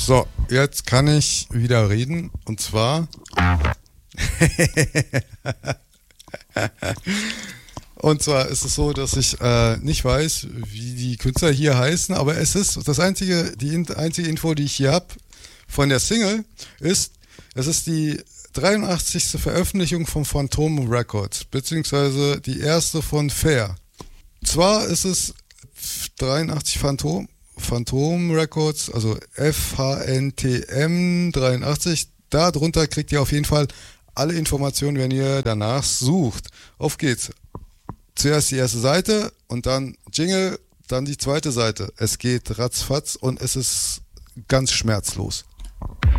So, jetzt kann ich wieder reden. Und zwar... Und zwar ist es so, dass ich nicht weiß, wie die Künstler hier heißen, aber es ist die einzige Info, die ich hier habe von der Single, es ist die 83. Veröffentlichung von Phantom Records, beziehungsweise die erste von Fair. Zwar ist es 83 Phantom Records, also FHNTM 83, darunter kriegt ihr auf jeden Fall alle Informationen, wenn ihr danach sucht. Auf geht's. Zuerst die erste Seite und dann Jingle, dann die zweite Seite. Es geht ratzfatz und es ist ganz schmerzlos.